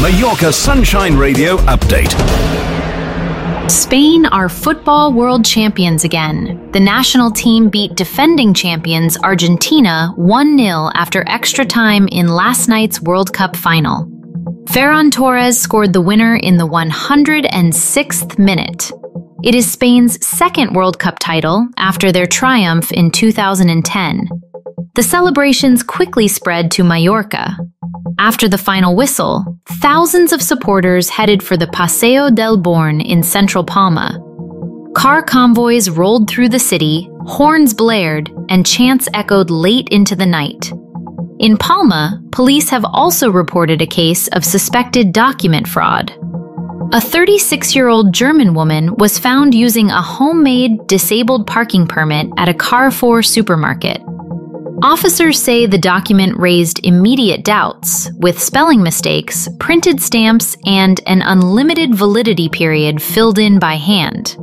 Mallorca Sunshine Radio update. Spain are football world champions again. The national team beat defending champions Argentina 1-0 after extra time in last night's World Cup final. Ferran Torres scored the winner in the 106th minute. It is Spain's second World Cup title after their triumph in 2010. The celebrations quickly spread to Mallorca. After the final whistle, thousands of supporters headed for the Paseo del Born in central Palma. Car convoys rolled through the city, horns blared, and chants echoed late into the night. In Palma, police have also reported a case of suspected document fraud. A 36-year-old German woman was found using a homemade disabled parking permit at a Carrefour supermarket. Officers say the document raised immediate doubts, with spelling mistakes, printed stamps, and an unlimited validity period filled in by hand.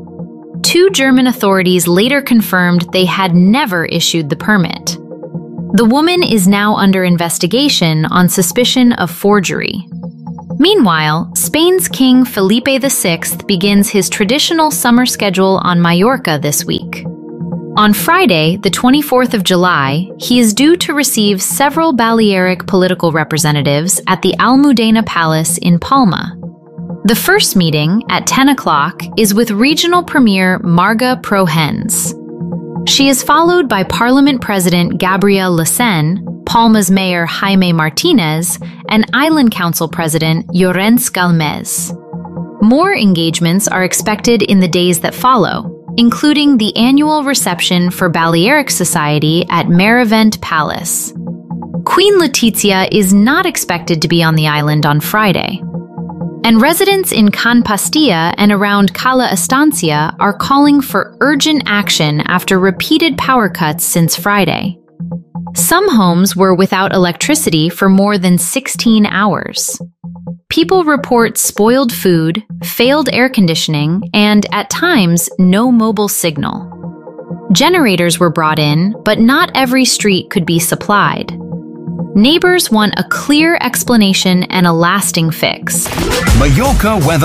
2 German authorities later confirmed they had never issued the permit. The woman is now under investigation on suspicion of forgery. Meanwhile, Spain's King Felipe VI begins his traditional summer schedule on Mallorca this week. On Friday, the 24th of July, he is due to receive several Balearic political representatives at the Almudena Palace in Palma. The first meeting, at 10 o'clock, is with regional premier Marga Prohens. She is followed by Parliament President Gabriel Lecen, Palma's Mayor Jaime Martinez, and Island Council President Llorenç Galmez. More engagements are expected in the days that follow, including the annual reception for Balearic Society at Merivent Palace. Queen Letizia is not expected to be on the island on Friday. And residents in Can Pastilla and around Cala Estancia are calling for urgent action after repeated power cuts since Friday. Some homes were without electricity for more than 16 hours. People report spoiled food, failed air conditioning, and, at times, no mobile signal. Generators were brought in, but not every street could be supplied. Neighbors want a clear explanation and a lasting fix. Mallorca weather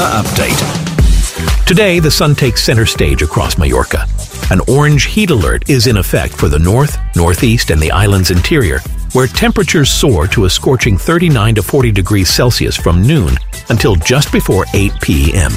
update. Today, the sun takes center stage across Mallorca. An orange heat alert is in effect for the north, northeast, and the island's interior, where temperatures soar to a scorching 39 to 40 degrees Celsius from noon until just before 8 p.m.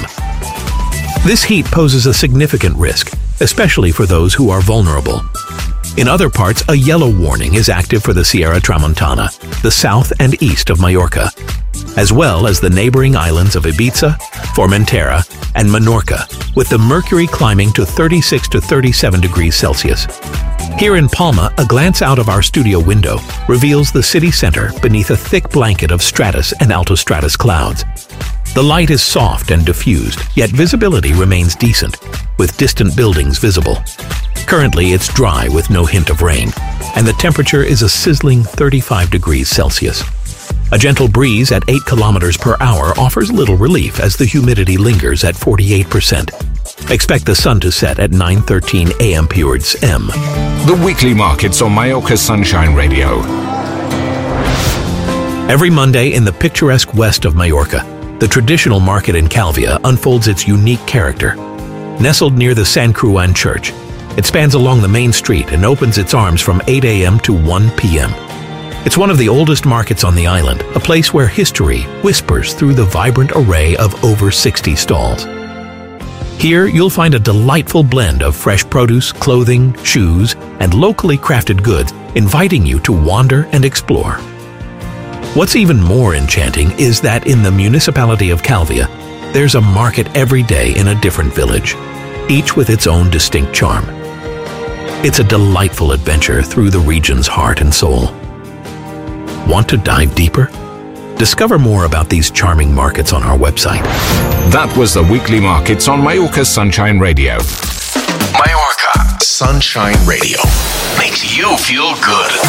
This heat poses a significant risk, especially for those who are vulnerable. In other parts, a yellow warning is active for the Sierra Tramontana, the south and east of Mallorca, as well as the neighboring islands of Ibiza, Formentera, and Menorca, with the mercury climbing to 36 to 37 degrees Celsius. Here in Palma, a glance out of our studio window reveals the city center beneath a thick blanket of stratus and altostratus clouds. The light is soft and diffused, yet visibility remains decent, with distant buildings visible. Currently, it's dry with no hint of rain, and the temperature is a sizzling 35 degrees Celsius. A gentle breeze at 8 kilometers per hour offers little relief as the humidity lingers at 48%. Expect the sun to set at 9:13 a.m. Purds M. The weekly markets on Mallorca Sunshine Radio. Every Monday in the picturesque west of Mallorca, the traditional market in Calvia unfolds its unique character. Nestled near the San Cruan Church, it spans along the main street and opens its arms from 8 a.m. to 1 p.m. It's one of the oldest markets on the island, a place where history whispers through the vibrant array of over 60 stalls. Here, you'll find a delightful blend of fresh produce, clothing, shoes, and locally crafted goods, inviting you to wander and explore. What's even more enchanting is that in the municipality of Calvia, there's a market every day in a different village, each with its own distinct charm. It's a delightful adventure through the region's heart and soul. Want to dive deeper? Discover more about these charming markets on our website. That was the weekly markets on Mallorca Sunshine Radio. Mallorca Sunshine Radio makes you feel good.